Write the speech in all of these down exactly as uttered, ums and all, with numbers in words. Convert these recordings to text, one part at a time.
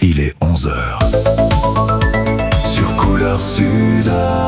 Il est onze heures. Sur Couleur Sud.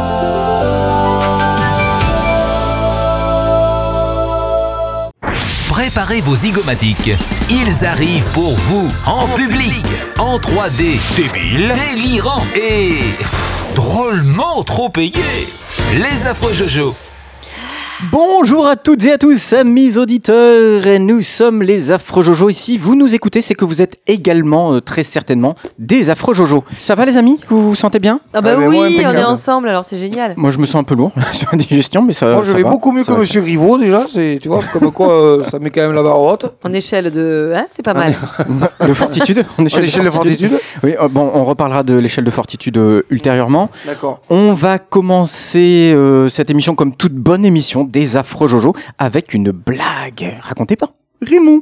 Préparez vos zygomatiques. Ils arrivent pour vous, en public, en trois D, débile, délirant et drôlement trop payé. Les affreux Jojo. Bonjour à toutes et à tous, amis auditeurs, et nous sommes les affreux Jojo. Ici, vous nous écoutez, c'est que vous êtes également, euh, très certainement, des affreux Jojo. Ça va les amis? Vous vous sentez bien? Ah bah Ah, mais oui, moi, on est impeccable. ensemble, alors c'est génial. Moi je me sens un peu lourd sur la digestion, mais ça, Moi, je ça vais va. beaucoup mieux Ça que va Monsieur Griveaux, déjà. C'est, tu vois, comme quoi, euh, ça met quand même la barre haute. En échelle de... Hein, c'est pas mal. faire. De fortitude en En échelle de fortitude. Oui, euh, bon, on reparlera de l'échelle de fortitude euh, ultérieurement. D'accord. On va commencer euh, cette émission comme toute bonne émission des affreux Jojo avec une blague. Racontez pas. Raymond.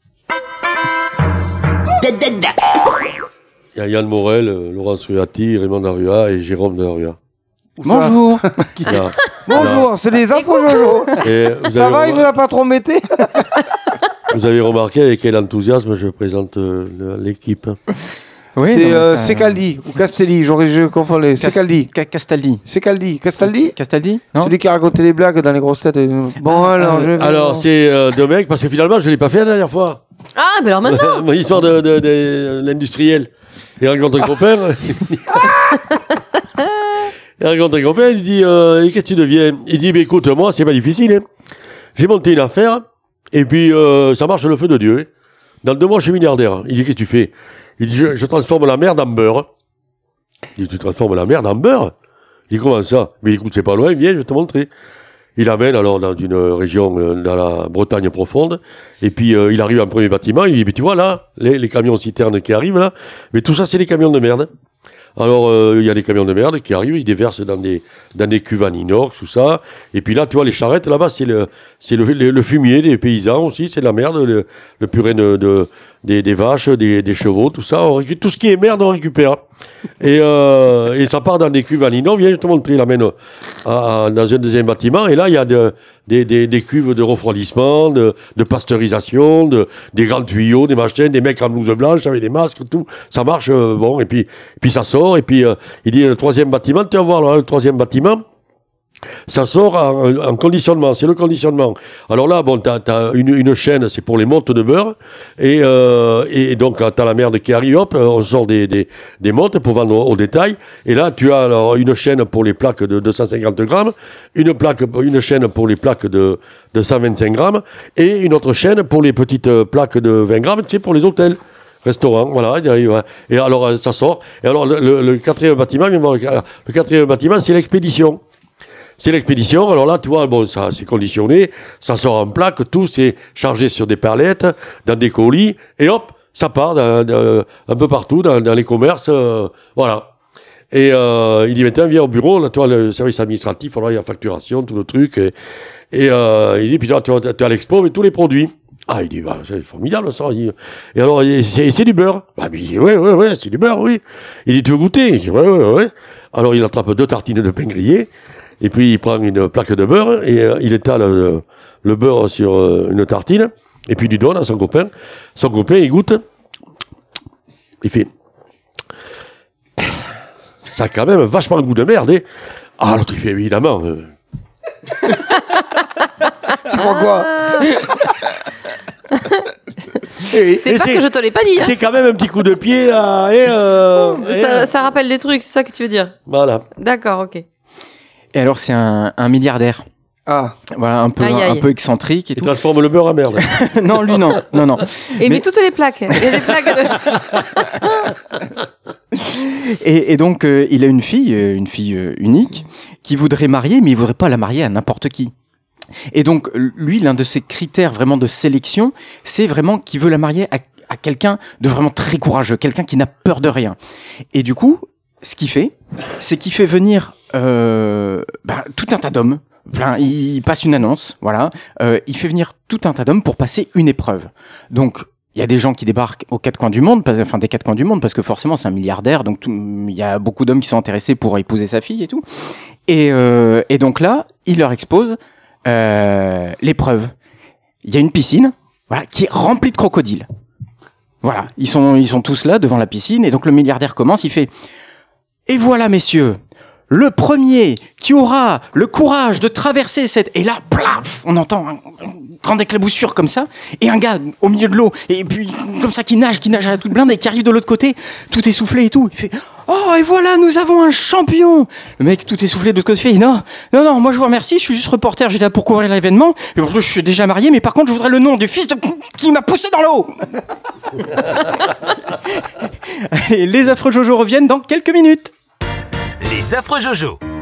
Il y a Yann Morel, euh, Laurence Ruati, Raymond Darua et Jérôme Darua. Bonjour. Là, Bonjour, c'est les infos Jojo. là. Et vous, Ça avez va, il vous a pas trop embêté? vous avez remarqué avec quel enthousiasme je présente euh, le- l'équipe. Oui, C'est non, mais euh, ça- Secaldi ou Castelli, j'aurais je confonds les. Cas- Secaldi. Ca- Castaldi. Secaldi. Castaldi? Castaldi Non. Celui qui a raconté des blagues dans les grosses têtes. et- Bon, alors, je vais. Alors, c'est euh, deux mecs, parce que finalement, je ne l'ai pas fait la dernière fois. Ah, bah alors maintenant. Mon histoire de, de, de l'industriel. Il rencontre un copain. Il rencontre un copain, il dit euh, et qu'est-ce que tu deviens? Il dit bah, écoute, moi, c'est pas difficile. Hein. J'ai monté une affaire, et puis euh, ça marche le feu de Dieu. Hein. Dans deux mois, je suis milliardaire. Il dit qu'est-ce que tu fais? Il dit je, je transforme la merde en beurre. Il dit tu transformes la merde en beurre? Il dit comment ça? Mais écoute, c'est pas loin, viens, je vais te montrer. Il amène alors dans une région, euh, dans la Bretagne profonde, et puis euh, il arrive en premier bâtiment, il dit, mais tu vois là, les, les camions citernes qui arrivent là, mais tout ça c'est des camions de merde. Alors euh, il y a des camions de merde qui arrivent, ils déversent dans des, dans des cuves en inox, tout ça, et puis là tu vois les charrettes là-bas, c'est le, c'est le, le, le fumier des paysans aussi, c'est de la merde, le, le purin de, de, des, des vaches, des, des chevaux, tout ça, on récupère, tout ce qui est merde on récupère. Et, euh, et ça part dans des cuves en inox, viens je te montre, il l'amène à- dans un deuxième bâtiment, et là il y a de, des, des, des cuves de refroidissement, de, de pasteurisation, de, des grands tuyaux, des machins, des mecs en blouse blanche avec des masques, tout, ça marche, euh, bon, et puis, et puis ça sort, et puis euh, il dit le troisième bâtiment, tu vas voir là, le troisième bâtiment, ça sort en, en conditionnement, c'est le conditionnement. Alors là, bon, t'as, t'as une, une chaîne, c'est pour les montes de beurre, et, euh, et donc t'as la merde qui arrive, hop, on sort des, des, des montes pour vendre au, au détail, et là tu as alors une chaîne pour les plaques de deux cent cinquante grammes, une plaque, une chaîne pour les plaques de, de cent vingt-cinq grammes, et une autre chaîne pour les petites euh, plaques de vingt grammes, tu sais, pour les hôtels. Restaurant, voilà, il arrive, hein. Et alors euh, ça sort, et alors le, le, le quatrième bâtiment, viens voir le, le quatrième bâtiment, c'est l'expédition. C'est l'expédition, alors là, tu vois, bon, ça, c'est conditionné, ça sort en plaque, tout, c'est chargé sur des palettes, dans des colis, et hop, ça part dans, dans, un peu partout, dans, dans les commerces, euh, voilà. Et euh, il dit, maintenant, viens au bureau, là, tu vois, le service administratif, alors il y a facturation, tout le truc, et, et euh, il dit, puis là, tu vois, tu as l'expo, mais tous les produits. Ah, il dit, bah, c'est formidable, ça. Il dit, et alors, c'est, c'est du beurre. Bah, il dit, ouais, ouais, ouais, c'est du beurre, oui. Il dit, tu veux goûter? Il dit, ouais, ouais, ouais. Alors, il attrape deux tartines de pain grillé, et puis il prend une plaque de beurre, et euh, il étale le, le beurre sur euh, une tartine, et puis il lui donne à son copain. Son copain, il goûte. Il fait, ça a quand même vachement le goût de merde, hein. Ah, l'autre, il fait, évidemment. Euh, Tu crois quoi? et- C'est et pas que je te l'ai pas dit. Hein. C'est quand même un petit coup de pied à... et, euh, et, Ça, euh, ça rappelle des trucs, c'est ça que tu veux dire. voilà. D'accord, ok. Et alors c'est un, un milliardaire. Ah, Voilà, un peu, Aïe, aïe. un peu excentrique et Il tout. transforme le beurre en merde. Non, lui non, non, non. Et Mais- mais toutes les plaques. Il y a des plaques de... Et, et donc euh, il a une fille, euh, une fille euh, unique, qui voudrait marier, mais il voudrait pas la marier à n'importe qui. Et donc lui, l'un de ses critères vraiment de sélection, c'est vraiment qu'il veut la marier à, à quelqu'un de vraiment très courageux, quelqu'un qui n'a peur de rien. Et du coup, ce qu'il fait, c'est qu'il fait venir euh, ben, tout un tas d'hommes. Plein, il passe une annonce, voilà. Euh, il fait venir tout un tas d'hommes pour passer une épreuve. Donc, il y a des gens qui débarquent aux quatre coins du monde, pas- enfin des quatre coins du monde, parce que forcément c'est un milliardaire, donc tout- il y a beaucoup d'hommes qui sont intéressés pour épouser sa fille et tout. Et, euh, et donc là, il leur expose euh, l'épreuve. Il y a une piscine, voilà, qui est remplie de crocodiles. Voilà, ils sont, ils sont tous là devant la piscine et donc le milliardaire commence, il fait « Et voilà messieurs, le premier qui aura le courage de traverser cette... » Et là, plaf, on entend un, un grande éclaboussure comme ça et un gars au milieu de l'eau et puis comme ça qui nage, qui nage à la toute blinde et qui arrive de l'autre côté, tout essoufflé et tout. Il fait « Oh et voilà, nous avons un champion !» Le mec tout essoufflé de l'autre côté fait « Non, non, non, moi je vous remercie, je suis juste reporter, j'étais là pour couvrir l'événement. Et en plus je suis déjà marié, mais par contre je voudrais le nom du fils de... qui m'a poussé dans l'eau !» Allez, les affreux Jojo reviennent dans quelques minutes. Les affreux Jojo.